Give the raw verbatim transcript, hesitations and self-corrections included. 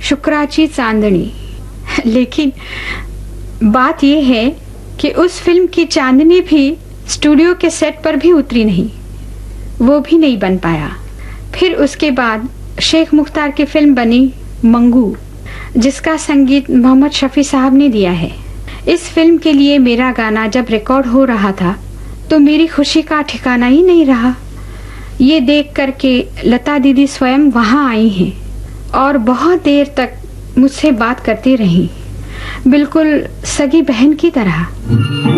शुक्राची चांदनी। लेकिन बात यह है कि उस फिल्म की चांदनी भी स्टूडियो के सेट पर भी उतरी नहीं, वो भी नहीं बन पाया। फिर उसके बाद शेख मुख्तार की फिल्म बनी मंगू, जिसका संगीत मोहम्मद शफी साहब ने दिया है। इस फिल्म के लिए मेरा गाना जब रिकॉर्ड हो रहा था तो मेरी खुशी का ठिकाना ही नहीं रहा। ये देख करके लता दीदी स्वयं वहां आई हैं और बहुत देर तक मुझसे बात करती रहीं, बिल्कुल सगी बहन की तरह।